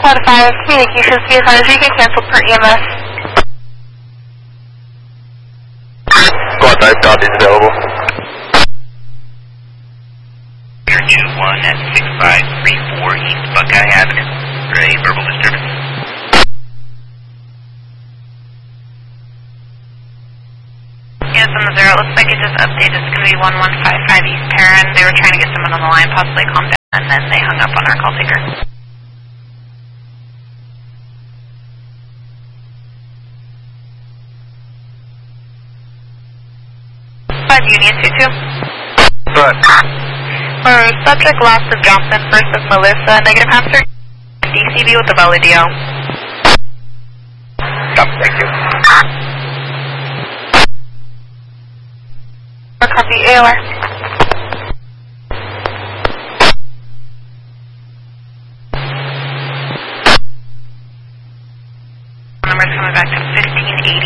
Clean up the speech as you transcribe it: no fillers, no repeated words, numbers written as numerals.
1-5, communications, be advised you get canceled per EMS. 1-5, copy is available. Air 2-1 at 6534 East Buckeye Avenue for a verbal disturbance. Yes, on the 0, it looks like it just updated. It's going to be 1155 East Perrin. They were trying to get someone on the line, possibly calm down, and then they hung up on our call taker. 5 Union 22. Right. Subject last is Johnson, first is Melissa, negative hamster, DCB with the Valley DL. Thank you. Copy, AOR. Numbers coming back to 1580